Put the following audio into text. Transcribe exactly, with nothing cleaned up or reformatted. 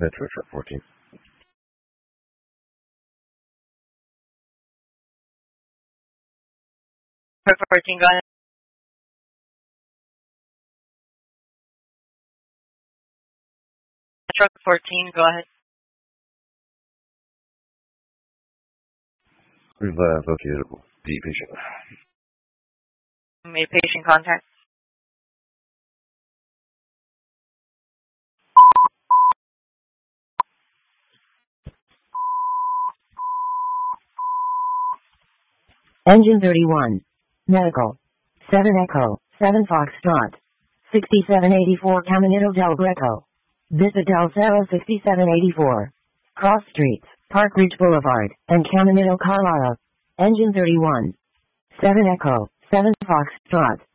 Metro Truck fourteen. Truck fourteen, go ahead. Truck fourteen, go ahead. We've uh, located the patient. Made patient contact. Engine thirty-one. Medical. seven Echo, seven Foxtrot. sixty-seven eighty-four Caminito del Greco. Vista del Cerro sixty-seven eighty-four. Cross Streets, Park Ridge Boulevard, and Caminito, Colorado. Engine thirty-one. seven Echo, seven Foxtrot.